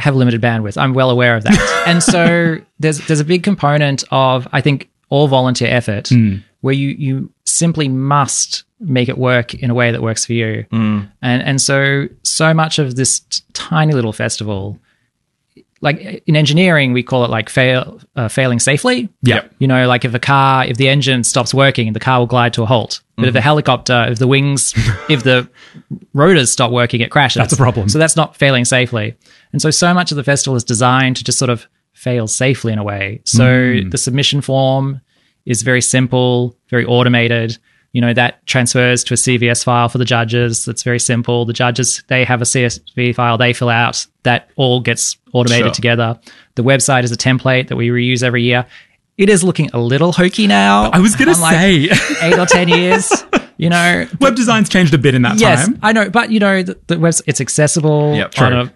have limited bandwidth. I'm well aware of that. And so there's a big component of, I think, all volunteer effort where you simply must make it work in a way that works for you. And so much of this tiny little festival, like in engineering, we call it like failing safely. Yeah. You know, like if the engine stops working, the car will glide to a halt. But if the helicopter, if the rotors stop working, it crashes. That's a problem. So that's not failing safely. And so much of the festival is designed to just sort of fail safely in a way. So the submission form is very simple, very automated. You know, that transfers to a CVS file for the judges. That's very simple. The judges, they have a CSV file they fill out. That all gets automated together. The website is a template that we reuse every year. It is looking a little hokey now. I was going to say 8 or 10 years. You know, web design's changed a bit in that time. Yes, I know, but you know, the web, it's accessible on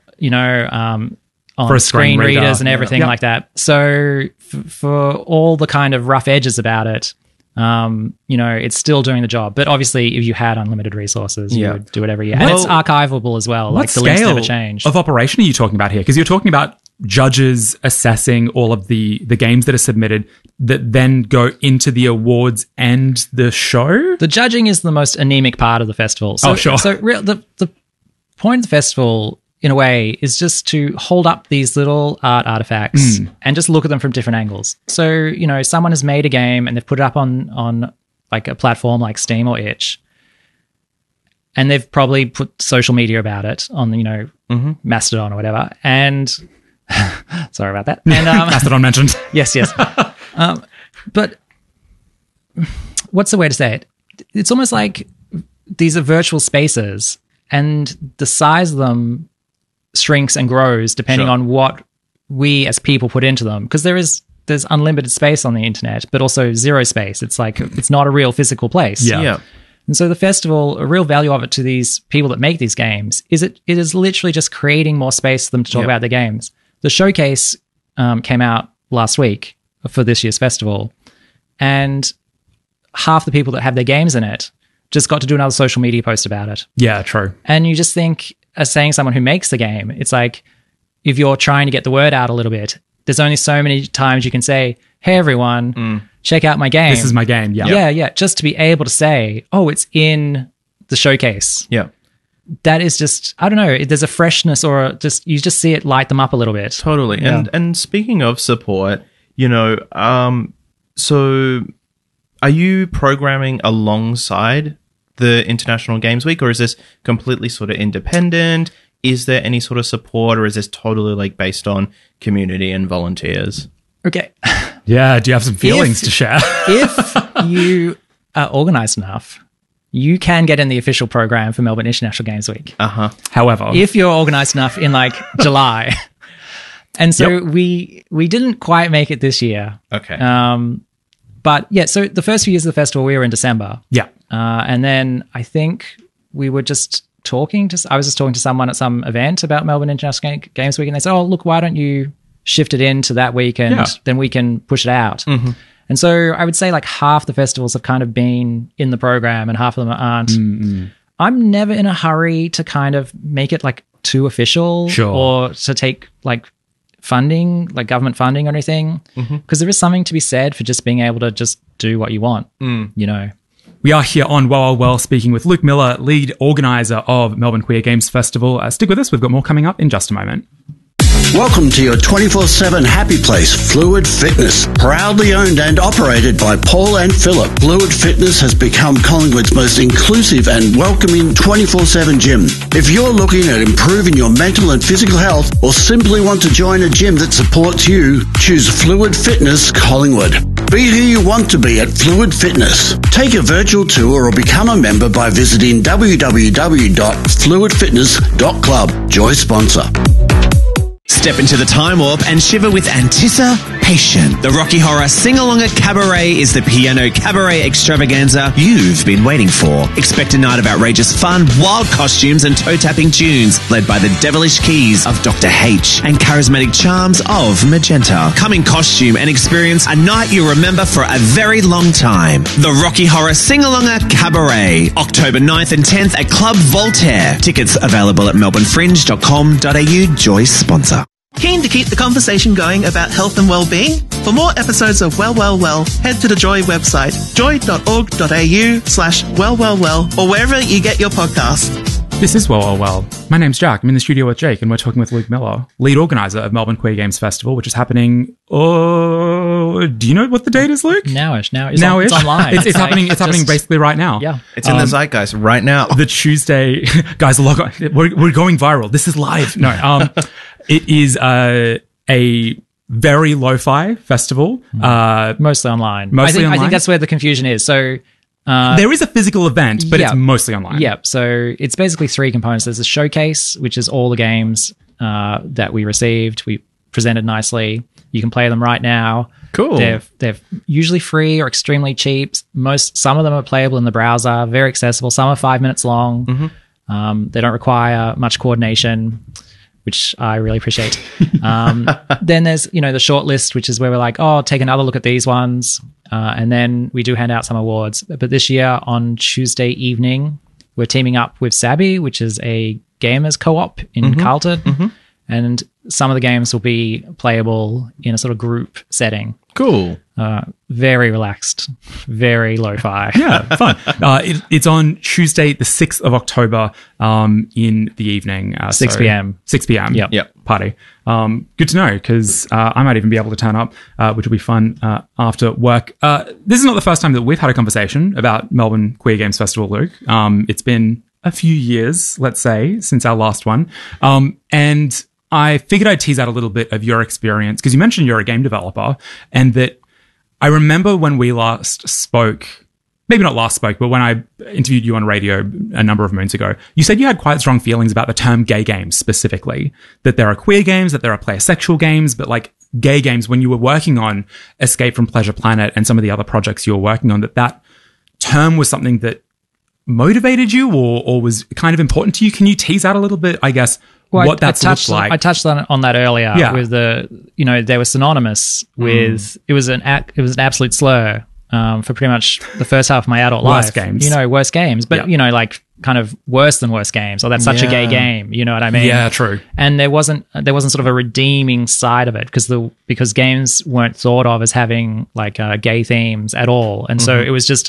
on screen readers and everything like that. So for all the kind of rough edges about it, you know, it's still doing the job. But obviously, if you had unlimited resources, you would do it every year. And it's archivable as well. Like the links never change. What scale of operation are you talking about here? Because you're talking about judges assessing all of the games that are submitted that then go into the awards and the show? The judging is the most anemic part of the festival. So, sure. So the point of the festival, in a way, is just to hold up these little art artifacts and just look at them from different angles. So, you know, someone has made a game and they've put it up on like a platform like Steam or Itch, and they've probably put social media about it on, you know, Mastodon or whatever. And sorry about that. And Mastodon mentioned. Yes. But what's the way to say it? It's almost like these are virtual spaces, and the size of them shrinks and grows depending on what we as people put into them, because there's unlimited space on the internet, but also zero space. It's like it's not a real physical place. Yeah. And so the festival, a real value of it to these people that make these games is it is literally just creating more space for them to talk about their games. The showcase came out last week for this year's festival, and half the people that have their games in it just got to do another social media post about it. Yeah, true. And you just think, as saying someone who makes the game, it's like, if you're trying to get the word out a little bit, there's only so many times you can say, hey, everyone, check out my game. This is my game. Yeah. Just to be able to say, oh, it's in the showcase. Yeah. That is just, I don't know, there's a freshness or just, you just see it light them up a little bit. Totally. Yeah. And speaking of support, you know, so are you programming alongside the International Games Week, or is this completely sort of independent? Is there any sort of support, or is this totally like based on community and volunteers? Okay. Yeah. Do you have some feelings to share? If you are organized enough, you can get in the official program for Melbourne International Games Week. However, if you're organized enough in like July. And so we didn't quite make it this year. Okay. But yeah, so the first few years of the festival, we were in December. Yeah. And then I think we were just I was just talking to someone at some event about Melbourne International Games Week, and they said, oh, look, why don't you shift it into that week and then we can push it out. And so I would say like half the festivals have kind of been in the program and half of them aren't. I'm never in a hurry to kind of make it like too official or to take like funding, like government funding or anything, because there is something to be said for just being able to just do what you want, you know. We are here on Well speaking with Luke Miller, lead organizer of Melbourne Queer Games Festival. Stick with us. We've got more coming up in just a moment. Welcome to your 24/7 happy place, Fluid Fitness. Proudly owned and operated by Paul and Philip, Fluid Fitness has become Collingwood's most inclusive and welcoming 24/7 gym. If you're looking at improving your mental and physical health, or simply want to join a gym that supports you, choose Fluid Fitness Collingwood. Be who you want to be at Fluid Fitness. Take a virtual tour or become a member by visiting www.fluidfitness.club. Joy sponsor. Step into the time warp and shiver with anticipation. The Rocky Horror Sing-Along Cabaret is the piano cabaret extravaganza you've been waiting for. Expect a night of outrageous fun, wild costumes and toe-tapping tunes, led by the devilish keys of Dr. H and charismatic charms of Magenta. Come in costume and experience a night you'll remember for a very long time. The Rocky Horror Sing-Along Cabaret, October 9th and 10th at Club Voltaire. Tickets available at melbournefringe.com.au. Joy sponsor. Keen to keep the conversation going about health and well-being? For more episodes of Well, Well, Well, head to the Joy website, joy.org.au/wellwellwell, or wherever you get your podcasts. This is Well. My name's Jack. I'm in the studio with Jake, and we're talking with Luke Miller, lead organizer of Melbourne Queer Games Festival, which is happening. Do you know what the date is, Luke? Nowish. It's online. It's happening. It's happening basically right now. Yeah, It's in the zeitgeist right now. The Tuesday, guys, log on. We're going viral. This is live. No, it is a very lo-fi festival. mostly online. Mostly I online? think that's where the confusion is. So. There is a physical event, but yeah. it's mostly online. Yeah, so it's basically three components. There's a showcase, which is all the games that we received. We presented nicely. You can play them right now. Cool. They're usually free or extremely cheap. Some of them are playable in the browser, very accessible. Some are 5 minutes long. Mm-hmm. They don't require much coordination, which I really appreciate. Then there's, the short list, which is where we're like, take another look at these ones. And then we do hand out some awards. But this year on Tuesday evening, we're teaming up with Sabby, which is a gamers co-op in Carlton. Mm-hmm. And some of the games will be playable in a sort of group setting. Cool. Very relaxed, very lo-fi. Yeah, fun. It's on Tuesday, the 6th of October, in the evening. 6 p.m. 6 p.m. Yep. Party. Good to know, because I might even be able to turn up, which will be fun after work. This is not the first time that we've had a conversation about Melbourne Queer Games Festival, Luke. It's been a few years, let's say, since our last one. And I figured I'd tease out a little bit of your experience, because you mentioned you're a game developer, and that I remember when we last spoke, maybe not last spoke, but when I interviewed you on radio a number of moons ago, you said you had quite strong feelings about the term gay games specifically, that there are queer games, that there are player sexual games, but like gay games, when you were working on Escape from Pleasure Planet and some of the other projects you were working on, that term was something that motivated you or was kind of important to you. Can you tease out a little bit, I guess, what that looks like? I touched on that earlier. Yeah. With they were synonymous with it was an absolute slur for pretty much the first half of my adult life. Worst games. Worst games, but like kind of worse than worst games. Or that's such a gay game. You know what I mean? Yeah, true. And there wasn't sort of a redeeming side of it because games weren't thought of as having like gay themes at all, and so it was just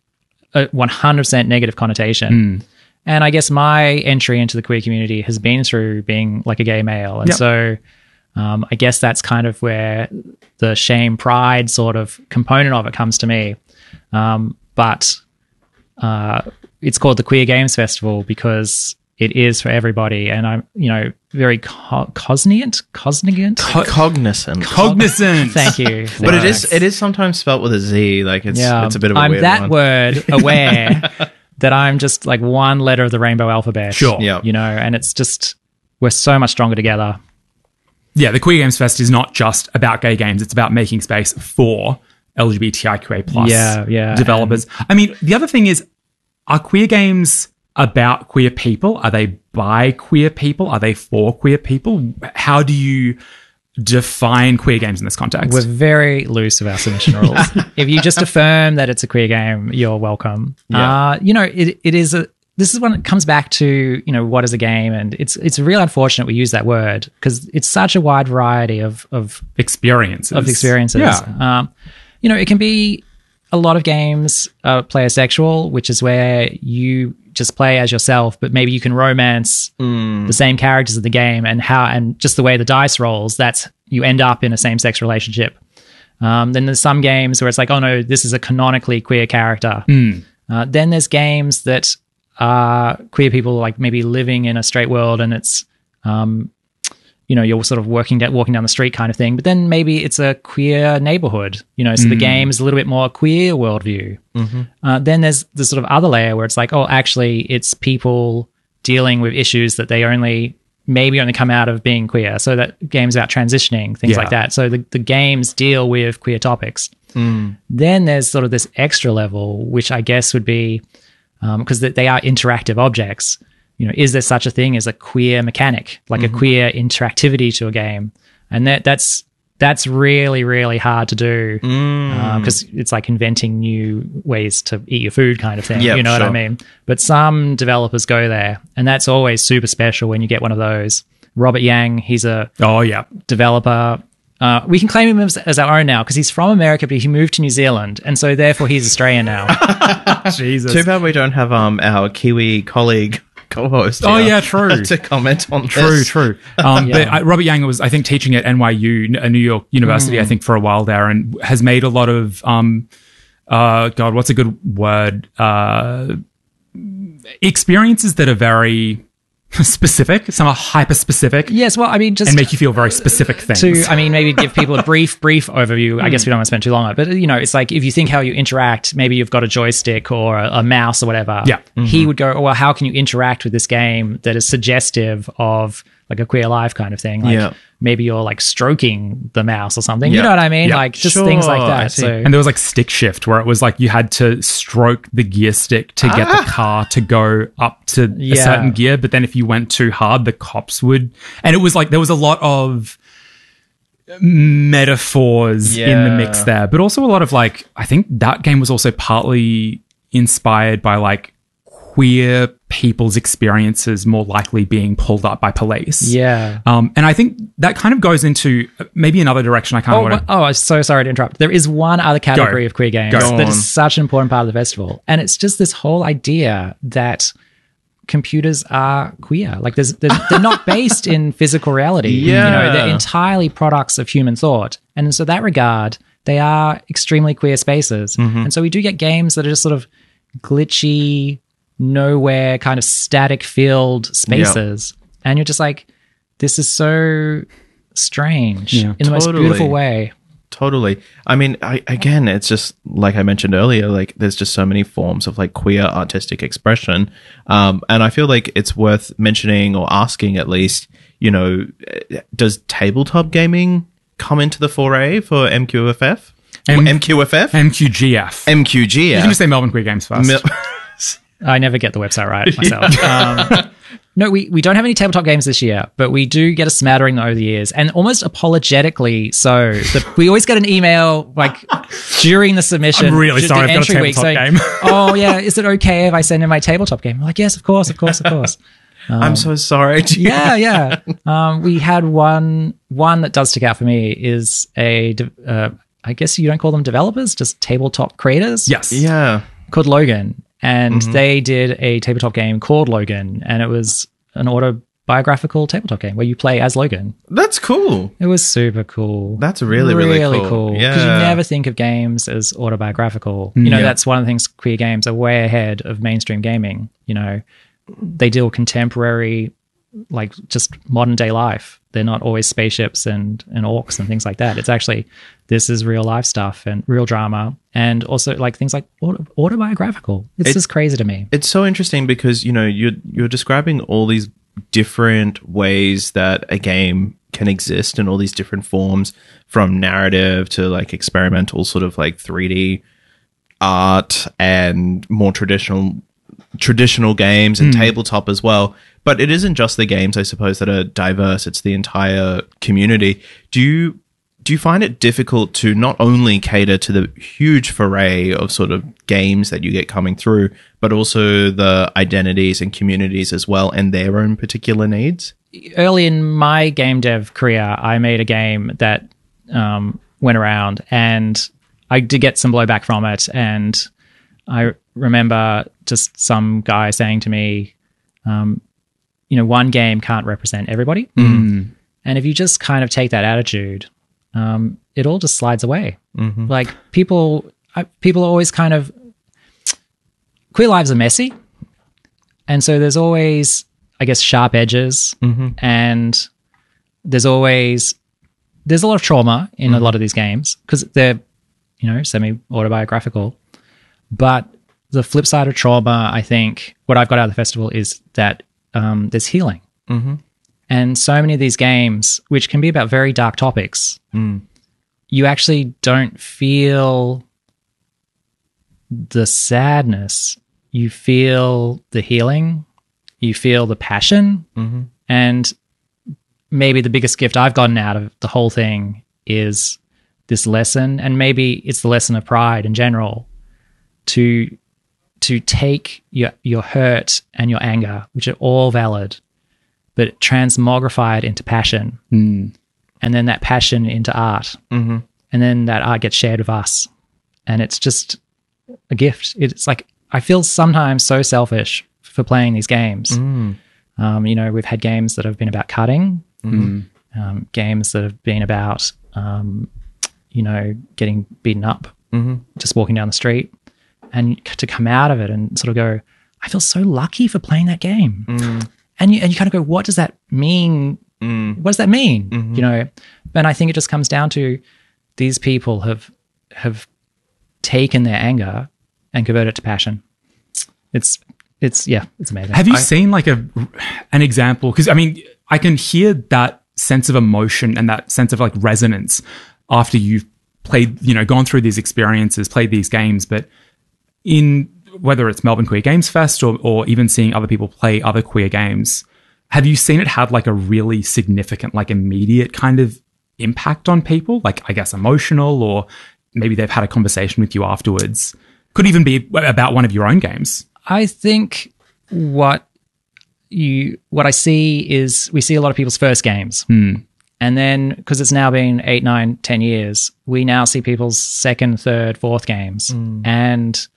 a 100% negative connotation. And I guess my entry into the queer community has been through being like a gay male. And so I guess that's kind of where the shame, pride sort of component of it comes to me. But it's called the Queer Games Festival because it is for everybody. And I'm, very cognizant. Cognizant. Thank you. But it is sometimes spelt with a Z. Like it's a bit of a I'm weird that one. word aware that I'm just like one letter of the rainbow alphabet. Sure. Yeah. And it's just, we're so much stronger together. Yeah, the Queer Games Fest is not just about gay games. It's about making space for LGBTIQA plus developers. I mean, the other thing is, are queer games about queer people? Are they by queer people? Are they for queer people? How do you define queer games in this context? We're very loose with our submission rules. If you just affirm that it's a queer game, you're welcome. Yeah. This is when it comes back to, what is a game? And it's really unfortunate we use that word because it's such a wide variety of experiences. Yeah. It can be a lot of games player sexual, which is where you just play as yourself, but maybe you can romance the same characters of the game and just the way the dice rolls, that's you end up in a same-sex relationship. Then there's some games where it's like, oh no, this is a canonically queer character. Then there's games that are queer people like maybe living in a straight world and it's, you're sort of walking down the street kind of thing, but then maybe it's a queer neighborhood, so the game is a little bit more queer worldview. Then there's the sort of other layer where it's like, oh, actually it's people dealing with issues that they maybe only come out of being queer. So that game's about transitioning, things like that. So the games deal with queer topics. Then there's sort of this extra level, which I guess would be, because they are interactive objects. Is there such a thing as a queer mechanic, like a queer interactivity to a game? And that's really, really hard to do because it's like inventing new ways to eat your food kind of thing. Yep, you know sure. what I mean? But some developers go there, and that's always super special when you get one of those. Robert Yang, he's a Oh, yeah. developer. We can claim him as our own now because he's from America, but he moved to New Zealand, and so therefore he's Australian now. Jesus. Too bad we don't have our Kiwi colleague co-host. Oh, here yeah, true. to comment on True, this. true. But Robert Yang was, I think, teaching at NYU, a New York university, I think, for a while there, and has made a lot of, God, what's a good word? Experiences that are very specific. Some are hyper-specific. Yes, well, I mean, just and make you feel very specific things. maybe give people a brief overview. I guess we don't want to spend too long on it, but it's like if you think how you interact, maybe you've got a joystick or a mouse or whatever. Yeah. He would go, well, how can you interact with this game that is suggestive of like a Queer Life kind of thing? Like maybe you're like stroking the mouse or something. You know what I mean? Yeah. Like just things like Sure, I that. see. So And there was like stick shift where it was like you had to stroke the gear stick to get the car to go up to a certain gear. But then if you went too hard, the cops would. And it was like there was a lot of metaphors in the mix there, but also a lot of like, I think that game was also partly inspired by like queer people's experiences more likely being pulled up by police. yeah. And I think that kind of goes into maybe another direction I kind of want to. I'm so sorry to interrupt. There is one other category Go. of queer games Go that on. is such an important part of the festival. And it's just this whole idea that computers are queer. Like they're not based in physical reality. Yeah. They're entirely products of human thought. And in so that regard, they are extremely queer spaces. And so we do get games that are just sort of glitchy, nowhere kind of static filled spaces. And you're just like, this is so strange in the most Totally. beautiful way. Totally. I mean, again, it's just like I mentioned earlier, like there's just so many forms of like queer artistic expression. And I feel like it's worth mentioning or asking at least, does tabletop gaming come into the foray for MQFF? MQFF? MQGF. MQGF. You can just say Melbourne Queer Games first. I never get the website right myself. No, we don't have any tabletop games this year, but we do get a smattering over the years, and almost apologetically so. We always get an email like during the submission. I'm really the sorry, I've got a entry week tabletop saying, game. oh yeah, is it okay if I send in my tabletop game? I'm like, yes, of course. I'm so sorry. Yeah. We had one that does stick out for me is I guess you don't call them developers, just tabletop creators. Yes. Yeah. Called Logan. And they did a tabletop game called Logan, and it was an autobiographical tabletop game where you play as Logan. That's cool. It was super cool. That's really cool. Because you Yeah. never think of games as autobiographical. That's one of the things queer games are way ahead of mainstream gaming. They deal contemporary, like just modern day life. They're not always spaceships and orcs and things like that. It's actually, this is real life stuff and real drama, and also like things like autobiographical. It's just crazy to me. It's so interesting because you're describing all these different ways that a game can exist in all these different forms, from narrative to like experimental sort of like 3D art and more traditional games and tabletop as well. But it isn't just the games, I suppose, that are diverse. It's the entire community. Do you find it difficult to not only cater to the huge foray of sort of games that you get coming through, but also the identities and communities as well and their own particular needs? Early in my game dev career, I made a game that went around, and I did get some blowback from it. And I remember just some guy saying to me, one game can't represent everybody. And if you just kind of take that attitude, it all just slides away. Like people are always kind of, queer lives are messy. And so there's always, I guess, sharp edges, and there's a lot of trauma in a lot of these games because they're, semi-autobiographical. But the flip side of trauma, I think, what I've got out of the festival is that there's healing. And so many of these games, which can be about very dark topics, you actually don't feel the sadness. You feel the healing. You feel the passion. And maybe the biggest gift I've gotten out of the whole thing is this lesson, and maybe it's the lesson of pride in general, to take your hurt and your anger, which are all valid, but transmogrify it into passion. And then that passion into art. And then that art gets shared with us. And it's just a gift. It's like, I feel sometimes so selfish for playing these games. You know, we've had games that have been about cutting, games that have been about, you know, getting beaten up, just walking down the street, and to come out of it and sort of go, I feel so lucky for playing that game. And you kind of go, what does that mean? What does that mean? You know, and I think it just comes down to these people have taken their anger and converted it to passion. It's amazing. Have you seen like an example? Because I mean, I can hear that sense of emotion and that sense of like resonance after you've played, you know, gone through these experiences, played these games, but in whether it's Melbourne Queer Games Fest or even seeing other people play other queer games, have you seen it have like a really significant, like immediate kind of impact on people? Like, I guess emotional, or maybe they've had a conversation with you afterwards. Could even be about one of your own games. I think what I see is we see a lot of people's first games. And then, because it's now been 8, 9, 10 years, we now see people's second, third, fourth games. And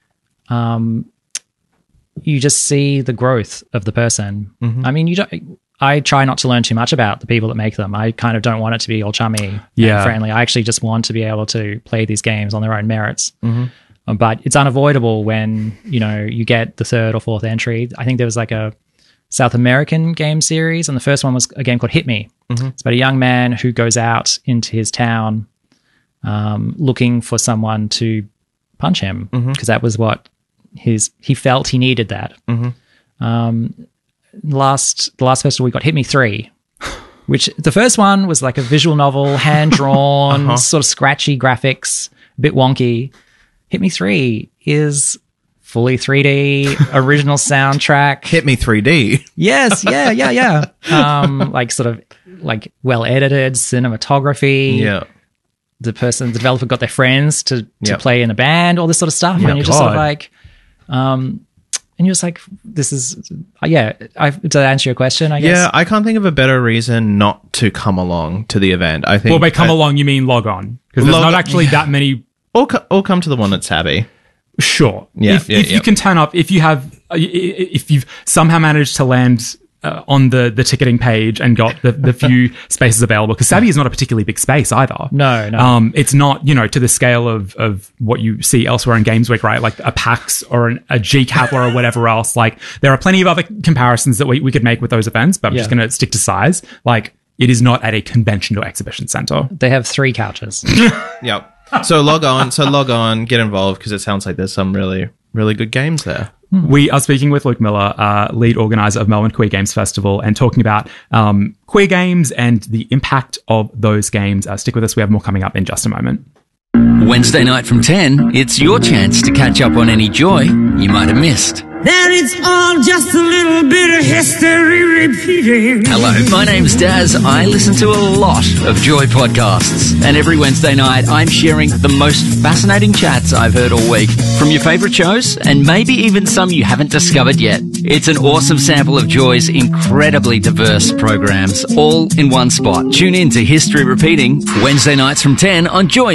you just see the growth of the person. I mean, I try not to learn too much about the people that make them. I kind of don't want it to be all chummy and friendly. I actually just want to be able to play these games on their own merits. But it's unavoidable when, you know, you get the third or fourth entry. I think there was like a South American game series, and the first one was a game called Hit Me. It's about a young man who goes out into his town looking for someone to punch him, because that was what he felt he needed that. Last festival we got Hit Me 3, which the first one was like a visual novel, hand-drawn, sort of scratchy graphics, a bit wonky. Hit Me 3 is fully 3D, original soundtrack. Hit Me 3D. Yes, yeah. Like sort of like well-edited cinematography. Yeah. The developer got their friends to play in a band, all this sort of stuff. And you're just sort of like, and you're just like, this is, did I answer your question, I guess? Yeah, I can't think of a better reason not to come along to the event. I think. Well, by come along, you mean log on. Because there's not actually that many. Or come to the one that's Tabby. Sure. Yeah. If you can turn up, if you've somehow managed to land on the ticketing page and got the few spaces available, because Savvy is not a particularly big space either. No. It's not, you know, to the scale of what you see elsewhere in Games Week, right? Like a PAX or a GCAP or whatever else. Like, there are plenty of other comparisons that we could make with those events, but I'm just going to stick to size. Like, it is not at a convention or exhibition center. They have 3 couches. Yep. So log on, get involved, because it sounds like there's some really, really good games there. We are speaking with Luke Miller, lead organizer of Melbourne Queer Games Festival, and talking about queer games and the impact of those games. Stick with us. We have more coming up in just a moment. Wednesday night from 10, it's your chance to catch up on any joy you might have missed. That it's all just a little bit of history repeating. Hello, my name's Daz. I listen to a lot of Joy podcasts. And every Wednesday night, I'm sharing the most fascinating chats I've heard all week from your favourite shows, and maybe even some you haven't discovered yet. It's an awesome sample of Joy's incredibly diverse programs, all in one spot. Tune in to History Repeating, Wednesday nights from 10 on Joy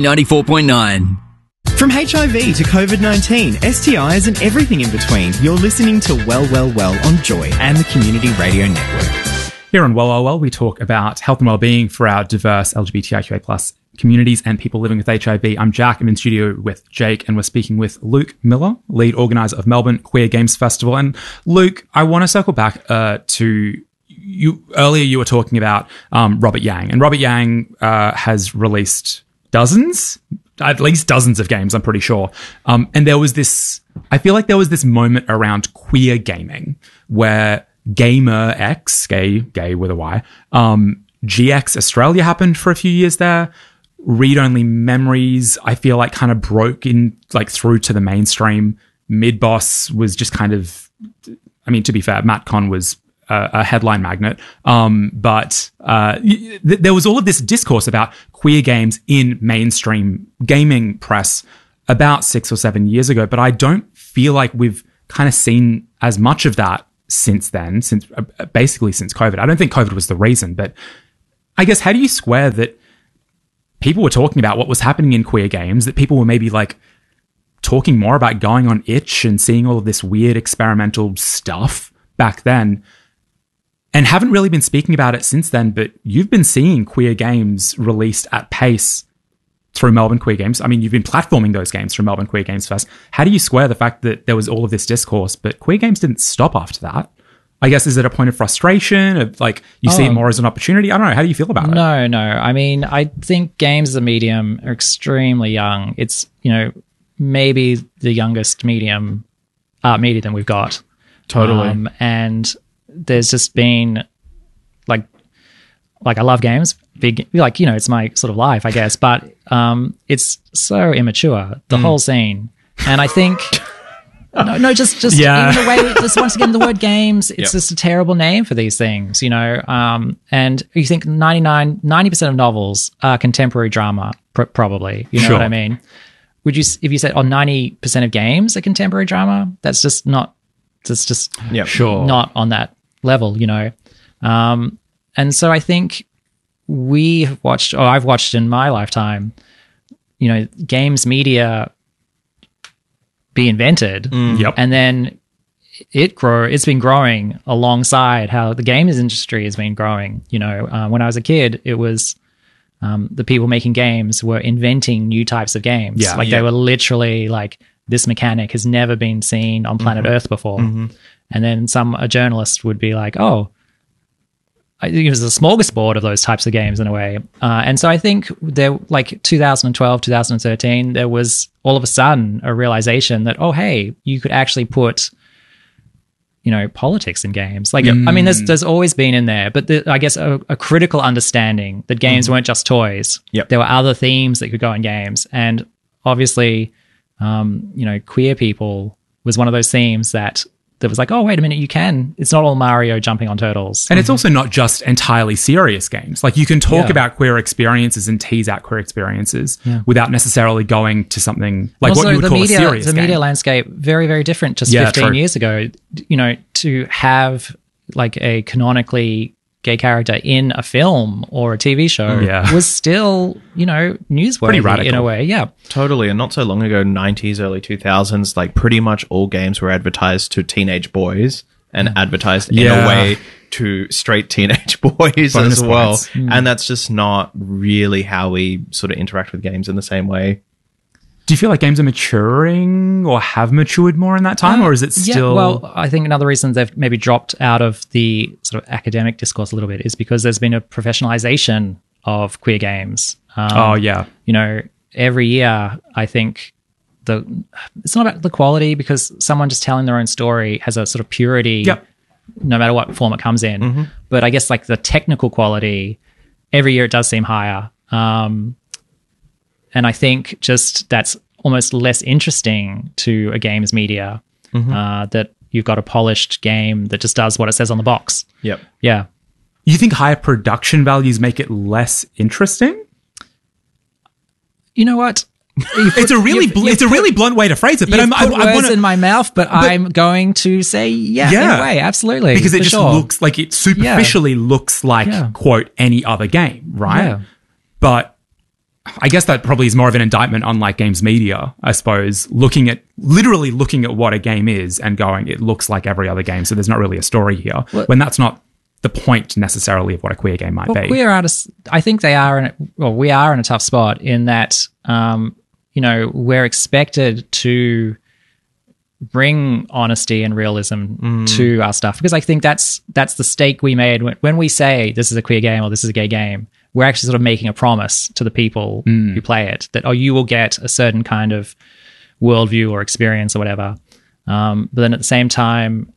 94.9. From HIV to COVID-19, STIs and everything in between, you're listening to Well, Well, Well on Joy and the Community Radio Network. Here on Well, Well, Well, we talk about health and well-being for our diverse LGBTIQA+ communities and people living with HIV. I'm Jack. I'm in studio with Jake, and we're speaking with Luke Miller, lead organizer of Melbourne Queer Games Festival. And Luke, I want to circle back to you. Earlier, you were talking about Robert Yang, and Robert Yang has released at least dozens of games, I'm pretty sure. And there was I feel like there was this moment around queer gaming where Gamer X, gay with a Y, GX Australia happened for a few years there. Read Only Memories, I feel like, kind of broke in, like, through to the mainstream. Midboss was just kind of, I mean, to be fair, Matt Con was a headline magnet. But there was all of this discourse about queer games in mainstream gaming press about 6 or 7 years ago, but I don't feel like we've kind of seen as much of that since then, basically since COVID. I don't think COVID was the reason, but I guess how do you square that people were talking about what was happening in queer games, that people were maybe like talking more about going on itch and seeing all of this weird experimental stuff back then, and haven't really been speaking about it since then, but you've been seeing queer games released at pace through Melbourne Queer Games. I mean, you've been platforming those games through Melbourne Queer Games Fest. How do you square the fact that there was all of this discourse, but queer games didn't stop after that? I guess, is it a point of frustration? Of like, you see it more as an opportunity? I don't know. How do you feel about it? No. I mean, I think games as a medium are extremely young. It's, maybe the youngest medium than we've got. Totally. And there's just been like I love games, it's my sort of life, I guess, but it's so immature, the whole scene. And I think just even the way, just once again, the word games, it's just a terrible name for these things, and you think 90% of novels are contemporary drama, probably, you know what I mean? Would you, if you said 90% of games are contemporary drama, that's just not, not on that level, and so I think I've watched in my lifetime, games media be invented, and then it's been growing alongside how the games industry has been growing. When I was a kid, it was the people making games were inventing new types of games. They were literally like, this mechanic has never been seen on planet Earth before. And then a journalist would be like, oh, it was a smorgasbord of those types of games in a way. And so I think there, like 2012, 2013, there was all of a sudden a realization that, oh, hey, you could actually put, politics in games. I mean, there's always been in there, but I guess a critical understanding that games weren't just toys. There were other themes that could go in games. And obviously, queer people was one of those themes that was like, oh, wait a minute, it's not all Mario jumping on turtles. And it's also not just entirely serious games. Like, you can talk about queer experiences and tease out queer experiences without necessarily going to something like also, what you would call a serious game. The media landscape, very, very different just 15 years ago. To have like a canonically gay character in a film or a TV show was still, newsworthy. Pretty radical. In a way, Totally. And not so long ago, 90s, early 2000s, like pretty much all games were advertised to teenage boys and advertised in a way to straight teenage boys as well. And that's just not really how we sort of interact with games in the same way. Do you feel like games are maturing or have matured more in that time, or is it still... Yeah, well, I think another reason they've maybe dropped out of the sort of academic discourse a little bit is because there's been a professionalization of queer games. Every year, I think it's not about the quality, because someone just telling their own story has a sort of purity no matter what form it comes in. But I guess like the technical quality, every year it does seem higher. And I think just that's almost less interesting to a games media, that you've got a polished game that just does what it says on the box. Yeah. You think higher production values make it less interesting? You know what? It's a really blunt way to phrase it. But I want in my mouth, but I'm going to say in a way, absolutely, because it just looks like it superficially looks like quote any other game, right? Yeah. But I guess that probably is more of an indictment on like games media, I suppose, literally looking at what a game is and going, it looks like every other game, so there's not really a story here, when that's not the point necessarily of what a queer game might be. Queer artists, I think we are in a tough spot in that, we're expected to bring honesty and realism to our stuff, because I think that's the stake we made when we say this is a queer game or this is a gay game. We're actually sort of making a promise to the people who play it that, you will get a certain kind of worldview or experience or whatever. But then at the same time,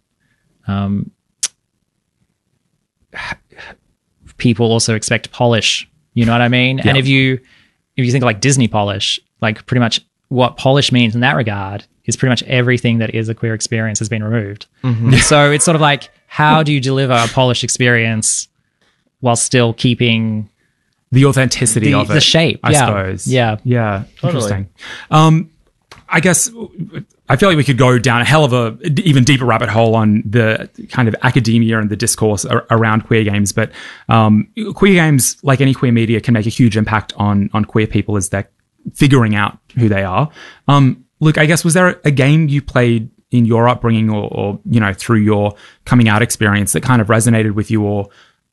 people also expect polish. You know what I mean? Yeah. And if you think like Disney polish, like pretty much what polish means in that regard is pretty much everything that is a queer experience has been removed. So it's sort of like, how do you deliver a polished experience while still keeping the authenticity of it, the shape, I suppose. Yeah. Totally. Interesting. I guess I feel like we could go down a hell of a even deeper rabbit hole on the kind of academia and the discourse around queer games. But queer games, like any queer media, can make a huge impact on queer people as they're figuring out who they are. Luke, I guess, was there a game you played in your upbringing or through your coming out experience that kind of resonated with you or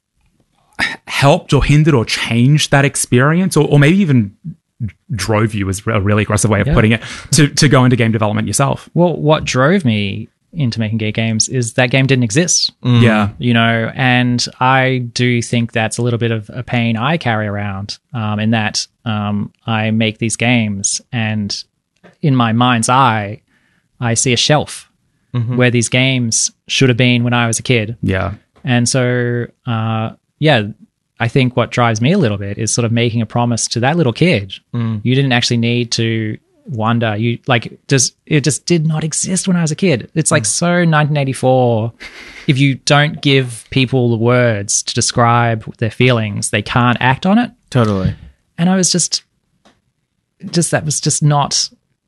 helped or hindered or changed that experience or maybe even drove you, is a really aggressive way of putting it, to go into game development yourself? Well, what drove me into making gay games is that game didn't exist. Yeah. And I do think that's a little bit of a pain I carry around, in that I make these games and in my mind's eye, I see a shelf where these games should have been when I was a kid. Yeah. And so, I think what drives me a little bit is sort of making a promise to that little kid. You didn't actually need to wonder. It just did not exist when I was a kid. It's like so 1984. If you don't give people the words to describe their feelings, they can't act on it. Totally. And I was just that was just not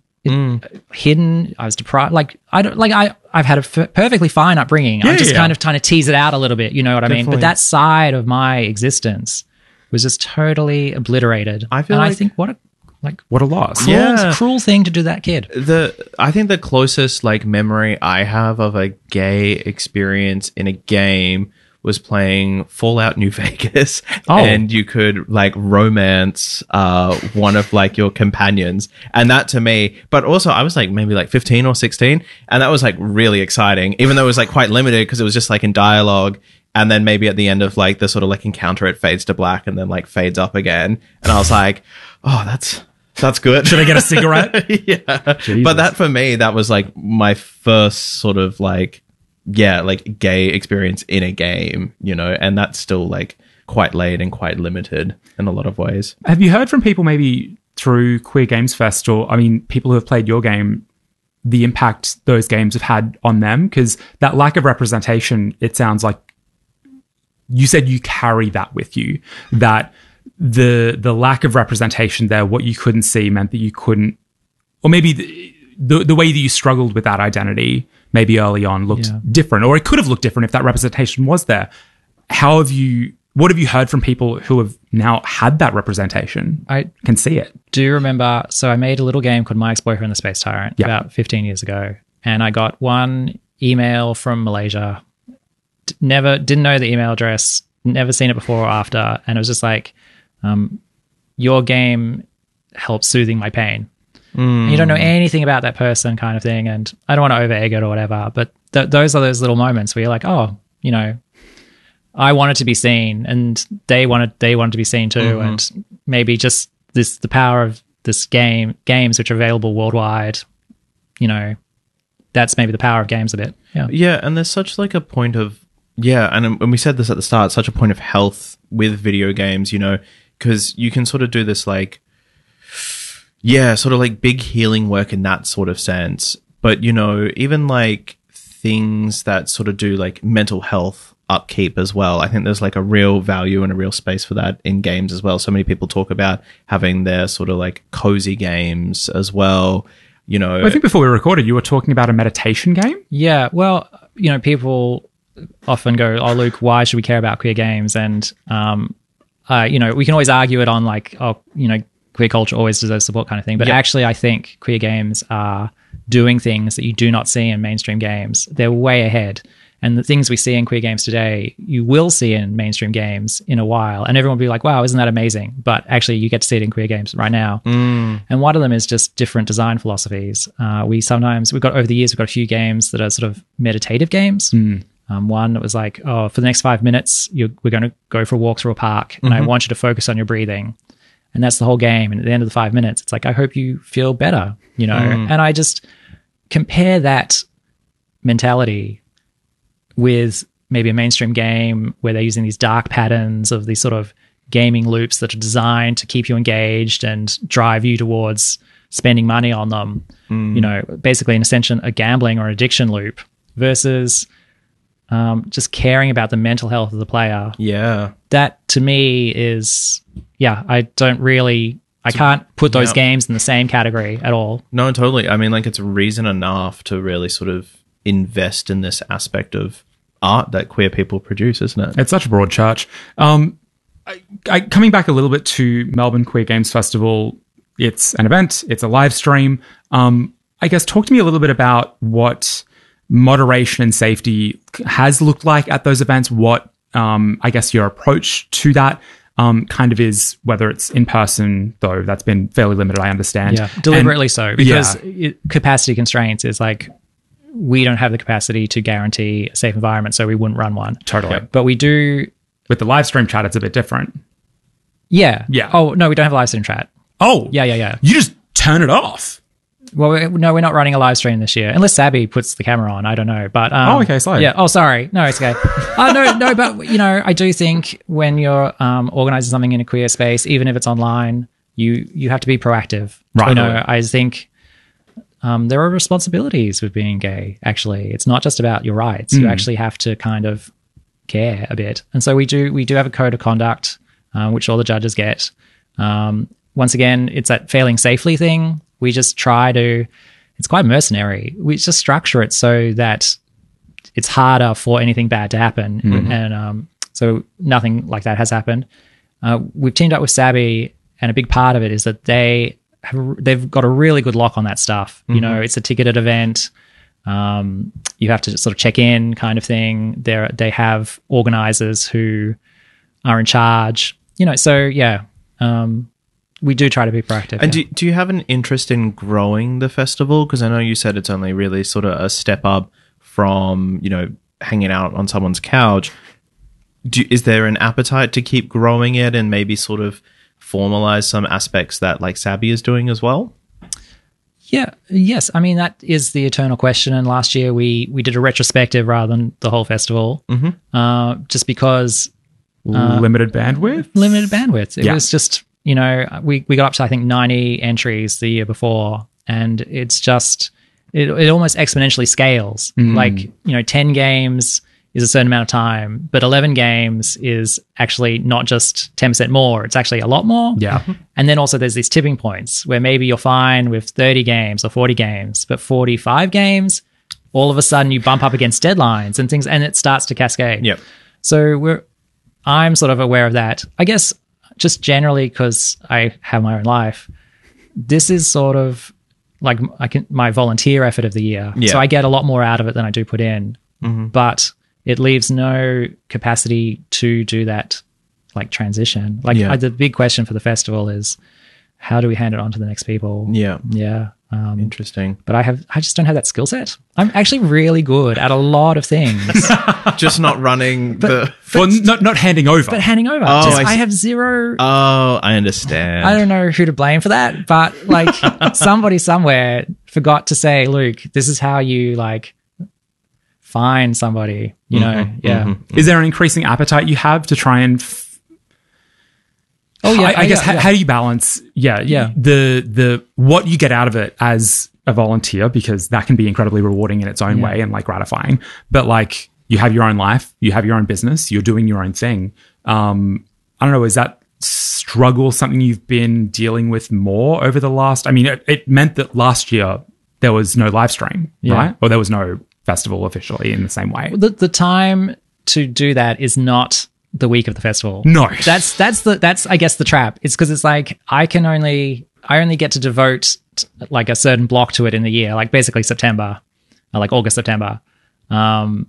hidden. I was deprived. I've had a perfectly fine upbringing. I'm just kind of trying to tease it out a little bit. You know what I mean? But that side of my existence was just totally obliterated. I think what a loss. Cruel thing to do to that kid. I think the closest memory I have of a gay experience in a game was playing Fallout New Vegas, and you could romance one of your companions, and that to me. But also, I was maybe 15 or 16, and that was really exciting, even though it was quite limited because it was just in dialogue, and then maybe at the end of the sort of encounter, it fades to black and then fades up again, and I was like, oh, that's good. Should I get a cigarette? Yeah, Jesus. But that for me, that was my first sort of gay experience in a game, and that's still quite late and quite limited in a lot of ways. Have you heard from people maybe through Queer Games Fest or, people who have played your game, the impact those games have had on them? Because that lack of representation, it sounds like you said you carry that with you, that the lack of representation there, what you couldn't see meant that you couldn't, or maybe the way that you struggled with that identity maybe early on looked different, or it could have looked different if that representation was there. What have you heard from people who have now had that representation? I can see it. Do you remember, so I made a little game called My Ex-Boyfriend the Space Tyrant about 15 years ago, and I got one email from Malaysia, didn't know the email address, never seen it before or after, and it was just your game helps soothing my pain. And you don't know anything about that person kind of thing, and I don't want to over-egg it or whatever, but those are those little moments where you're like, oh, I wanted to be seen, and they wanted to be seen too, and maybe just the power of this games which are available worldwide, that's maybe the power of games a bit. Yeah, and there's such a point of, and we said this at the start, such a point of health with video games, because you can sort of do this sort of big healing work in that sort of sense. But, even things that sort of do mental health upkeep as well. I think there's a real value and a real space for that in games as well. So many people talk about having their sort of cozy games as well. I think before we recorded, you were talking about a meditation game. Yeah. Well, people often go, oh, Luke, why should we care about queer games? And, we can always argue it on queer culture always deserves support kind of thing. But actually, I think queer games are doing things that you do not see in mainstream games. They're way ahead. And the things we see in queer games today, you will see in mainstream games in a while. And everyone will be like, wow, isn't that amazing? But actually, you get to see it in queer games right now. And one of them is just different we've got over the years, we've got a few games that are sort of meditative games. One that was for the next 5 minutes, we're going to go for a walk through a park, and I want you to focus on your breathing. And that's the whole game. And at the end of the 5 minutes, it's I hope you feel better, And I just compare that mentality with maybe a mainstream game where they're using these dark patterns of these sort of gaming loops that are designed to keep you engaged and drive you towards spending money on them. Basically, in a gambling or addiction loop versus just caring about the mental health of the player. Yeah. That to me is, I I can't put those games in the same category at all. No, totally. I mean, like, it's reason enough to really sort of invest in this aspect of art that queer people produce, isn't it? It's such a broad church. Coming back a little bit to Melbourne Queer Games Festival, it's an event, it's a live stream. I guess talk to me a little bit about what moderation and safety has looked like at those events, what I guess your approach to that kind of is, whether it's in person, though that's been fairly limited, I understand. Yeah, deliberately so, because capacity constraints is like, we don't have the capacity to guarantee a safe environment, so we wouldn't run one. Totally. But we do... With the live stream chat, it's a bit different. Yeah. Yeah. Oh, no, we don't have a live stream chat. Oh. Yeah. You just turn it off. Well, no, we're not running a live stream this year, unless Sabby puts the camera on. I don't know, but okay, sorry. Yeah. Oh, sorry. No, it's okay. No, but I do think when you're organizing something in a queer space, even if it's online, you have to be proactive. Right. I think there are responsibilities with being gay. Actually, it's not just about your rights. You actually have to kind of care a bit, and so we do have a code of conduct, which all the judges get. Once again, it's that failing safely thing. We just try to, it's quite mercenary. We just structure it so that it's harder for anything bad to happen. And so nothing like that has happened. We've teamed up with Sabby, and a big part of it is that they've got a really good lock on that stuff. It's a ticketed event. You have to just sort of check in kind of thing. They have organizers who are in charge, so yeah. We do try to be proactive. And do you have an interest in growing the festival? Because I know you said it's only really sort of a step up from, hanging out on someone's couch. Is there an appetite to keep growing it and maybe sort of formalize some aspects that like Sabby is doing as well? Yeah. Yes. I mean, that is the eternal question. And last year we did a retrospective rather than the whole festival, just because... limited bandwidth. It was just... we got up to, I think, 90 entries the year before, and it's just, it almost exponentially scales. Like, 10 games is a certain amount of time, but 11 games is actually not just 10% more, it's actually a lot more. Yeah. And then also there's these tipping points where maybe you're fine with 30 games or 40 games, but 45 games, all of a sudden you bump up against deadlines and things, and it starts to cascade. Yep. So I'm sort of aware of that. I guess just generally because I have my own life, this is sort of like my volunteer effort of the year. Yeah. So I get a lot more out of it than I do put in, but it leaves no capacity to do that like transition. Like the big question for the festival is, how do we hand it on to the next people? Yeah. Yeah. Interesting. But I just don't have that skill set. I'm actually really good at a lot of things. Just not running not handing over. But handing over. I have zero. Oh, I understand. I don't know who to blame for that, but like somebody somewhere forgot to say, Luke, this is how you like find somebody, Is there an increasing appetite you have to try and I guess how do you balance the what you get out of it as a volunteer, because that can be incredibly rewarding in its own way and like gratifying, but like you have your own life, you have your own business, you're doing your own thing. I don't know, is that struggle something you've been dealing with more over the last, I mean it meant that last year there was no live stream, right? Or there was no festival officially in the same way. The time to do that is not the week of the festival. No. That's I guess the trap. It's because it's like I only get to devote like a certain block to it in the year, like basically September, like August, September. But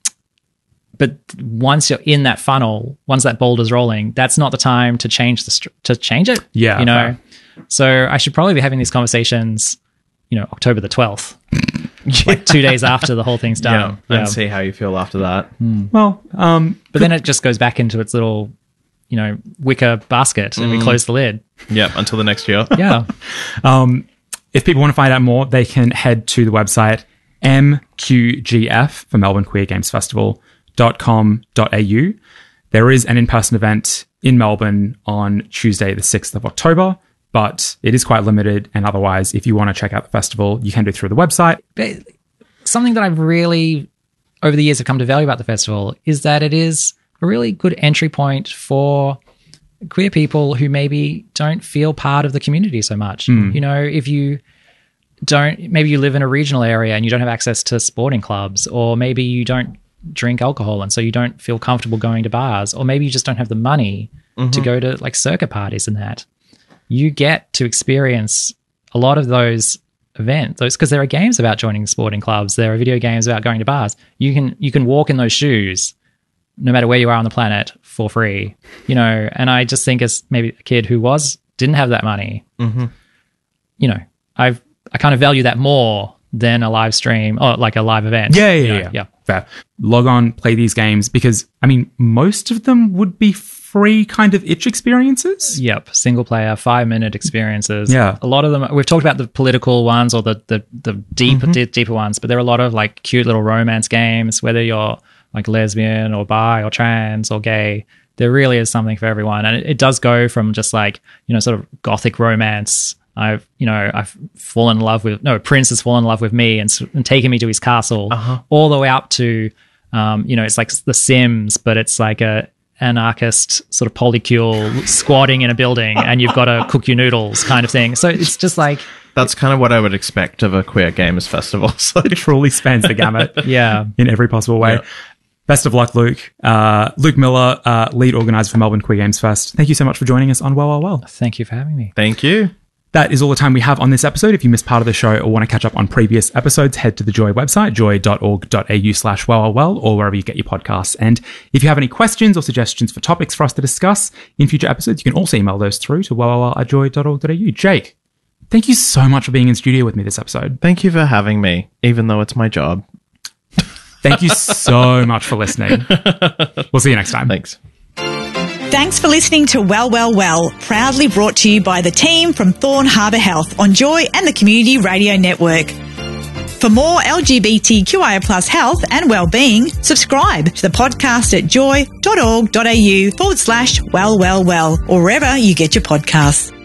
once you're in that funnel, once that boulder's rolling, that's not the time to change it. Yeah. Fair. So I should probably be having these conversations, October the 12th. Like 2 days after the whole thing's done. And see how you feel after that. Well, but then it just goes back into its little, wicker basket, and we close the lid. Yeah, until the next year. Yeah. If people want to find out more, they can head to the website MQGF for Melbourne Queer Games Festival.com.au. There is an in-person event in Melbourne on Tuesday, the 6th of October. But it is quite limited, and otherwise, if you want to check out the festival, you can do it through the website. But something that I've really, over the years, have come to value about the festival is that it is a really good entry point for queer people who maybe don't feel part of the community so much. You know, if you maybe you live in a regional area and you don't have access to sporting clubs, or maybe you don't drink alcohol and so you don't feel comfortable going to bars, or maybe you just don't have the money to go to like circuit parties and that. You get to experience a lot of those events, because there are games about joining sporting clubs, there are video games about going to bars. You can walk in those shoes no matter where you are on the planet for free, you know. And I just think as maybe a kid who didn't have that money, you know, I kind of value that more than a live stream or like a live event. Yeah. Fair. Log on, play these games, because I mean, most of them would be free kind of itch experiences. Yep. Single player, 5-minute experiences. Yeah. A lot of them, we've talked about the political ones or the deeper ones, but there are a lot of like cute little romance games, whether you're like lesbian or bi or trans or gay. There really is something for everyone. And it does go from just like, you know, sort of gothic romance. I've fallen in love with, Prince has fallen in love with me and taken me to his castle, all the way up to, you know, it's like The Sims, but it's like a anarchist sort of polycule squatting in a building and you've got to cook your noodles kind of thing. So it's just like... That's kind of what I would expect of a queer gamers festival. So it truly spans the gamut yeah, in every possible way. Yeah. Best of luck, Luke. Luke Miller, lead organizer for Melbourne Queer Games Fest. Thank you so much for joining us on Well. Thank you for having me. Thank you. That is all the time we have on this episode. If you missed part of the show or want to catch up on previous episodes, head to the Joy website, joy.org.au/well, or wherever you get your podcasts. And if you have any questions or suggestions for topics for us to discuss in future episodes, you can also email those through to well@joy.org.au. Jake, thank you so much for being in studio with me this episode. Thank you for having me, even though it's my job. Thank you so much for listening. We'll see you next time. Thanks. Thanks for listening to Well, proudly brought to you by the team from Thorn Harbour Health on Joy and the Community Radio Network. For more LGBTQIA+ health and wellbeing, subscribe to the podcast at joy.org.au/well, or wherever you get your podcasts.